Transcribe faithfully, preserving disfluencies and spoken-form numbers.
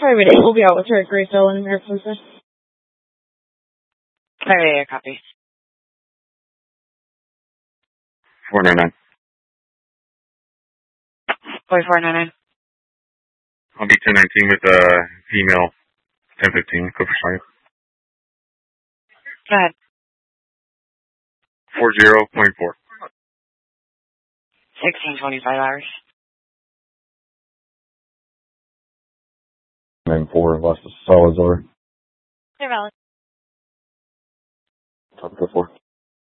private eight will be out with her at Graceville in Mariposa. Private eight, copy. four nine nine. forty-four ninety-nine. I'll be ten nineteen with a uh, female ten fifteen. Go for Sonya. Go ahead. four zero point four. sixteen twenty-five hours. nine four, lost a Salazar. They're valid. Top four.